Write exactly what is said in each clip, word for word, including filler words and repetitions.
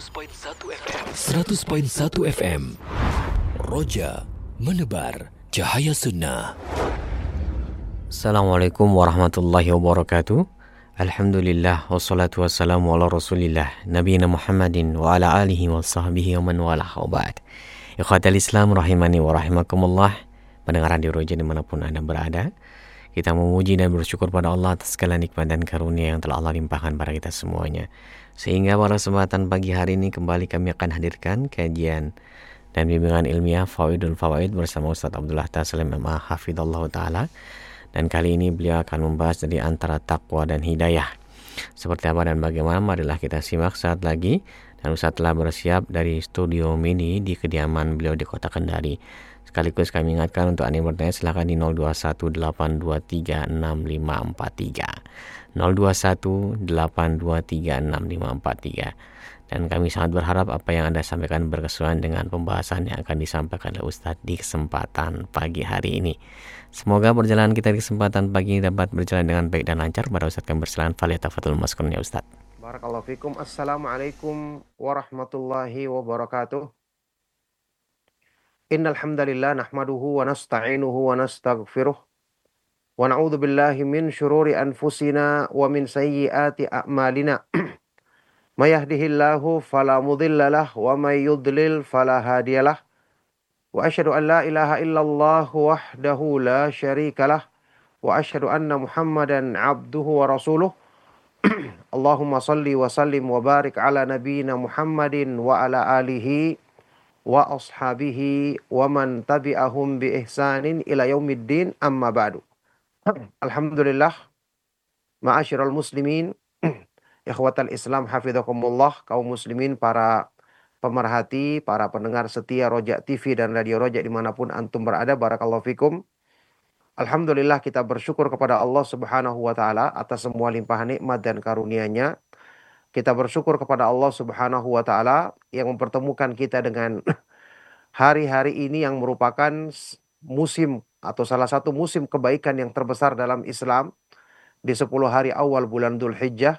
seratus koma satu F M Roja menebar cahaya sunnah. Assalamualaikum warahmatullahi wabarakatuh. Alhamdulillah wassalatu wassalamu ala rasulillah nabiyina Muhammadin wa ala alihi wa sahbihi wa man walah wa ba'd. Ikhwatal Islam rahimani wa rahimakumullah. Pendengar Radio Roja dimanapun Anda berada, kita memuji dan bersyukur pada Allah atas segala nikmat dan karunia yang telah Allah limpahkan pada kita semuanya. Sehingga pada kesempatan pagi hari ini kembali kami akan hadirkan kajian dan bimbingan ilmiah Fawaidul Fawaid bersama Ustaz Abdullah Taslim M A Hafidhallahu Ta'ala. Dan kali ini beliau akan membahas dari antara takwa dan hidayah. Seperti apa dan bagaimana, marilah kita simak saat lagi. Dan Ustaz telah bersiap dari studio mini di kediaman beliau di Kota Kendari. Sekaligus kami ingatkan untuk Anda yang bertanya silakan di nol dua satu delapan dua tiga enam lima empat tiga. nol dua satu delapan dua tiga enam lima empat tiga. Dan kami sangat berharap apa yang Anda sampaikan berkesuaian dengan pembahasan yang akan disampaikan oleh Ustadz di kesempatan pagi hari ini. Semoga perjalanan kita di kesempatan pagi ini dapat berjalan dengan baik dan lancar. Pada Ustadz kami bersilakan, faliyatafaddal maskurun ya Ustadz. Barakallahu fikum. Assalamualaikum warahmatullahi wabarakatuh. Innal hamdalillah nahmaduhu wa nasta'inuhu wa nastaghfiruh. Wa na'udzu billahi min syururi anfusina wa min sayyiati a'malina. May yahdihillahu fala mudilla lahu wa may yudlil fala hadiyalah. Wa asyhadu an la ilaha illallah wahdahu la syarikalah wa asyhadu anna Muhammadan abduhu wa rasuluh. Allahumma salli wa sallim wa barik ala nabiyyina Muhammadin wa ala alihi wa ashabihi wa man tabi'ahum bi ihsanin ila yaumiddin, amma ba'du. Alhamdulillah, ma'asyiral muslimin, ikhwatal Islam hafidhakumullah, kaum muslimin, para pemerhati, para pendengar setia Roja T V dan Radio Roja dimanapun antum berada, barakallahu fikum. Alhamdulillah, kita bersyukur kepada Allah subhanahu wa ta'ala atas semua limpahan nikmat dan karunia-Nya. Kita bersyukur kepada Allah subhanahu wa ta'ala yang mempertemukan kita dengan hari-hari ini yang merupakan musim atau salah satu musim kebaikan yang terbesar dalam Islam di sepuluh hari awal bulan Dzulhijjah.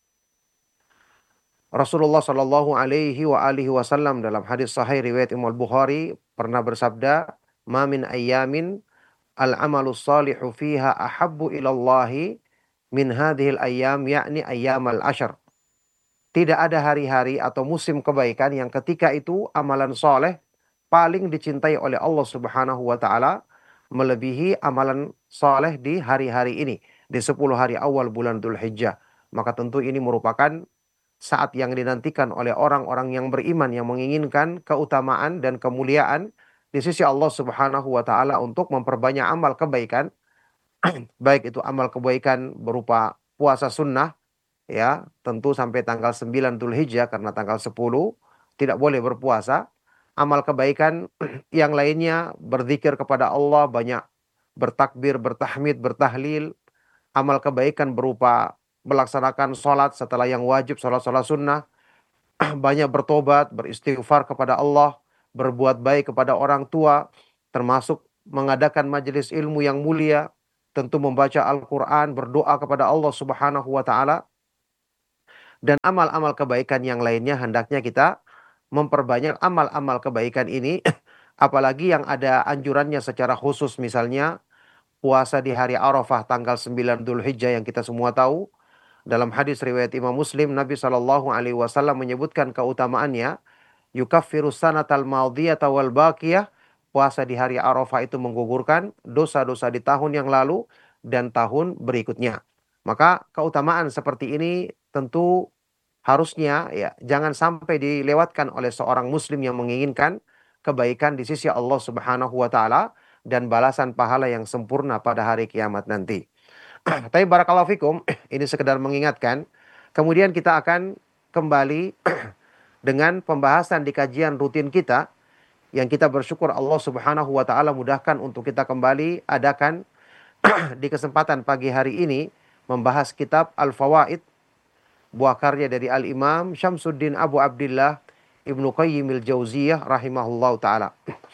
Rasulullah Shallallahu Alaihi wa alihi Wasallam dalam hadis sahih riwayat Imam Bukhari pernah bersabda, "Ma min ayyamin al-amalu salihu fiha ahabbu ilallahi min hadhil ayyam, yakni ayyamal ashar." Tidak ada hari-hari atau musim kebaikan yang ketika itu amalan soleh paling dicintai oleh Allah Subhanahu wa ta'ala melebihi amalan soleh di hari-hari ini, di sepuluh hari awal bulan Dzulhijjah. Maka tentu ini merupakan saat yang dinantikan oleh orang-orang yang beriman, yang menginginkan keutamaan dan kemuliaan di sisi Allah Subhanahu wa ta'ala untuk memperbanyak amal kebaikan. Baik itu amal kebaikan berupa puasa sunnah, ya, tentu sampai tanggal sembilan Dzulhijjah, karena tanggal sepuluh tidak boleh berpuasa. Amal kebaikan yang lainnya, berzikir kepada Allah, banyak bertakbir, bertahmid, bertahlil. Amal kebaikan berupa melaksanakan sholat setelah yang wajib, sholat-sholat sunnah. Banyak bertobat, beristighfar kepada Allah, berbuat baik kepada orang tua, termasuk mengadakan majelis ilmu yang mulia, tentu membaca Al-Quran, berdoa kepada Allah Subhanahu wa ta'ala. Dan amal-amal kebaikan yang lainnya hendaknya kita memperbanyak amal-amal kebaikan ini. Apalagi yang ada anjurannya secara khusus, misalnya puasa di hari Arafah tanggal sembilan Dzulhijjah yang kita semua tahu. Dalam hadis riwayat Imam Muslim, Nabi shallallahu alaihi wasallam menyebutkan keutamaannya. Yukaffiru sanatal madiyata wal baqiyah. Puasa di hari Arafah itu menggugurkan dosa-dosa di tahun yang lalu dan tahun berikutnya. Maka keutamaan seperti ini tentu harusnya ya jangan sampai dilewatkan oleh seorang muslim yang menginginkan kebaikan di sisi Allah Subhanahu wa ta'ala dan balasan pahala yang sempurna pada hari kiamat nanti. Tapi barakallahu fikum, ini sekedar mengingatkan. Kemudian kita akan kembali dengan pembahasan di kajian rutin kita yang kita bersyukur Allah Subhanahu wa ta'ala mudahkan untuk kita kembali adakan di kesempatan pagi hari ini, membahas kitab Al-Fawaid, buah karya dari Al-Imam Syamsuddin Abu Abdillah Ibnu Qayyim al-Jauziyah rahimahullah ta'ala.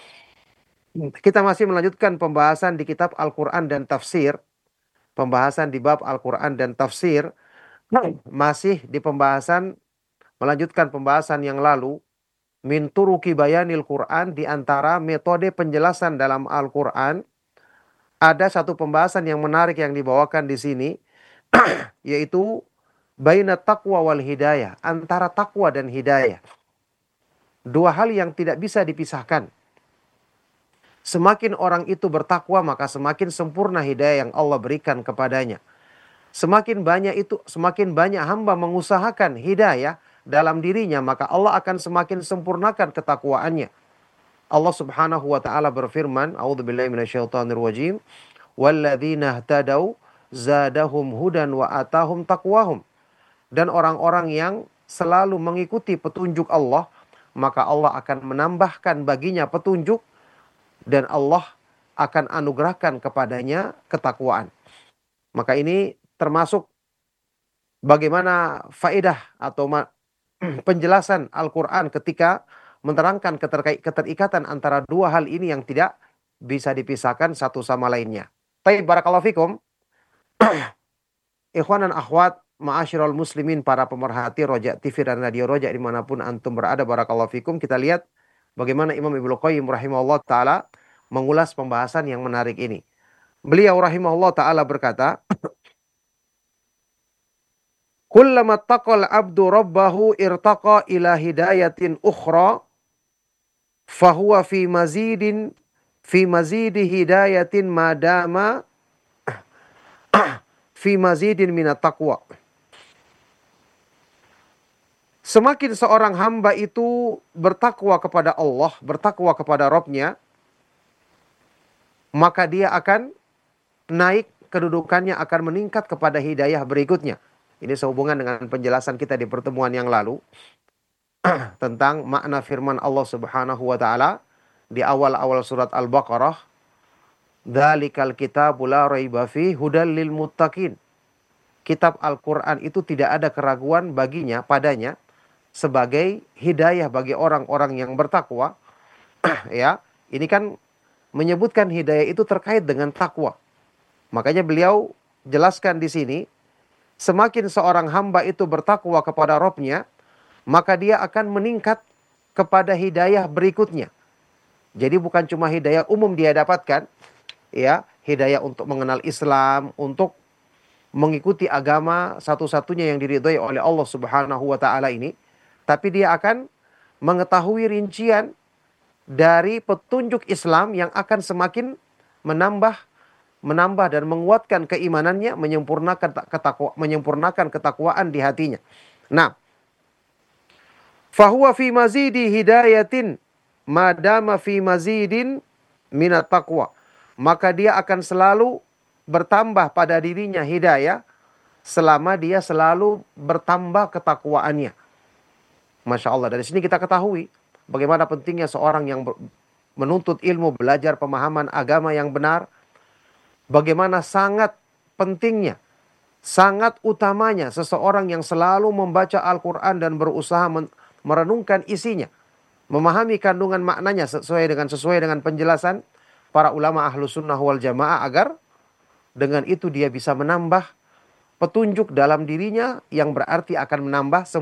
Kita masih melanjutkan pembahasan di kitab Al-Quran dan Tafsir. Pembahasan di bab Al-Quran dan Tafsir masih di pembahasan melanjutkan pembahasan yang lalu, min turuki bayanil Quran, di antara metode penjelasan dalam Al-Quran, ada satu pembahasan yang menarik yang dibawakan di sini, yaitu baina taqwa wal hidayah, antara takwa dan hidayah. Dua hal yang tidak bisa dipisahkan. Semakin orang itu bertakwa, maka semakin sempurna hidayah yang Allah berikan kepadanya. Semakin banyak itu, semakin banyak hamba mengusahakan hidayah dalam dirinya, maka Allah akan semakin sempurnakan ketakwaannya. Allah Subhanahu wa taala berfirman, a'udzubillahi minasyaitonir rajim, walladzina ihtadaw zadahum hudan wa atahum taqwahum. Dan orang-orang yang selalu mengikuti petunjuk Allah, maka Allah akan menambahkan baginya petunjuk dan Allah akan anugerahkan kepadanya ketakwaan. Maka ini termasuk bagaimana faedah atau penjelasan Al-Quran ketika menerangkan keterikatan antara dua hal ini yang tidak bisa dipisahkan satu sama lainnya. Taib, barakallahu fikum. Ikhwan dan akhwat, ma'asyiral muslimin, para pemerhati Roja T V dan Radio Roja dimanapun antum berada, barakallahu fikum. Kita lihat bagaimana Imam Ibnu Qayyim rahimahullah ta'ala mengulas pembahasan yang menarik ini. Beliau rahimahullah ta'ala berkata, kullama taqal abdu rabbahu irtaqa ila hidayatin ukhra, fahuwa fi mazidin, fi mazidi hidayatin madama fi mazidin minat taqwa. Semakin seorang hamba itu bertakwa kepada Allah, bertakwa kepada Rabb-Nya, maka dia akan naik, kedudukannya akan meningkat kepada hidayah berikutnya. Ini sehubungan dengan penjelasan kita di pertemuan yang lalu tentang makna firman Allah Subhanahu wa taala di awal-awal surat Al-Baqarah, dzalikal kitabu la raiba fihi hudal lil muttaqin. Kitab Al-Qur'an itu tidak ada keraguan baginya, padanya, sebagai hidayah bagi orang-orang yang bertakwa. Ya, ini kan menyebutkan hidayah itu terkait dengan takwa. Makanya beliau jelaskan di sini, semakin seorang hamba itu bertakwa kepada Rabb-Nya, maka dia akan meningkat kepada hidayah berikutnya. Jadi bukan cuma hidayah umum dia dapatkan, ya, hidayah untuk mengenal Islam, untuk mengikuti agama satu-satunya yang diridhoi oleh Allah Subhanahu wa taala ini, tapi dia akan mengetahui rincian dari petunjuk Islam yang akan semakin menambah menambah dan menguatkan keimanannya, menyempurnakan ketakwa, menyempurnakan ketakwaan di hatinya. Nah, fahuwa fi mazidi hidayatin madama fi mazidin minat taqwa. Maka dia akan selalu bertambah pada dirinya hidayah selama dia selalu bertambah ketakwaannya. Masya Allah, dari sini kita ketahui bagaimana pentingnya seorang yang menuntut ilmu, belajar pemahaman agama yang benar. Bagaimana sangat pentingnya, sangat utamanya seseorang yang selalu membaca Al-Quran dan berusaha merenungkan isinya, memahami kandungan maknanya sesuai dengan sesuai dengan penjelasan para ulama ahlu sunnah wal jamaah, agar dengan itu dia bisa menambah petunjuk dalam dirinya yang berarti akan menambah